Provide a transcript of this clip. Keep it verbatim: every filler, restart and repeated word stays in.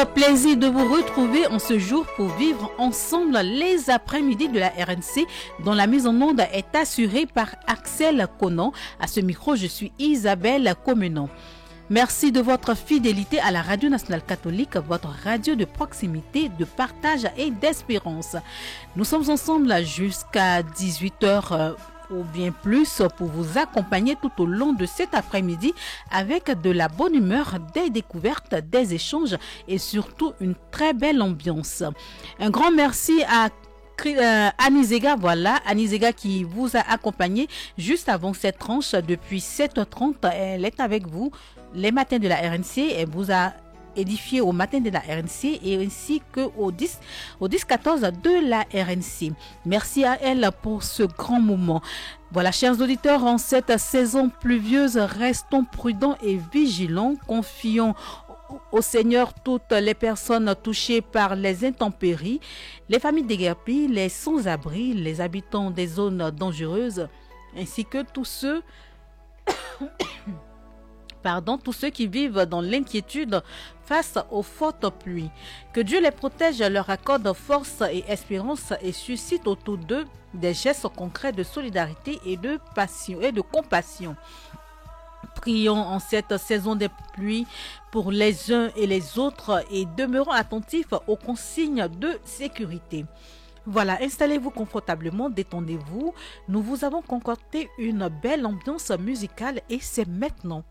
Plaisir de vous retrouver en ce jour pour vivre ensemble les après-midi de la R N C dont la mise en onde est assurée par Axel Conan. À ce micro, je suis Isabelle Comenon. Merci de votre fidélité à la Radio Nationale Catholique, votre radio de proximité, de partage et d'espérance. Nous sommes ensemble jusqu'à dix-huit heures ou bien plus pour vous accompagner tout au long de cet après-midi avec de la bonne humeur, des découvertes, des échanges et surtout une très belle ambiance. Un grand merci à Euh, Anizega, voilà, Anizega qui vous a accompagné juste avant cette tranche depuis sept heures trente. Elle est avec vous les matins de la R N C. Elle vous a édifié au matin de la R N C et ainsi que au dix, au dix quatorze de la R N C. Merci à elle pour ce grand moment. Voilà, chers auditeurs, en cette saison pluvieuse, restons prudents et vigilants, confions au Seigneur toutes les personnes touchées par les intempéries, les familles déguerpies, les sans-abri, les habitants des zones dangereuses, ainsi que tous ceux, pardon, tous ceux qui vivent dans l'inquiétude face aux fortes pluies. Que Dieu les protège, leur accorde force et espérance et suscite autour d'eux des gestes concrets de solidarité et de passion et de compassion. Prions en cette saison des pluies pour les uns et les autres et demeurons attentifs aux consignes de sécurité. Voilà, installez-vous confortablement, détendez-vous. Nous vous avons concocté une belle ambiance musicale et c'est maintenant.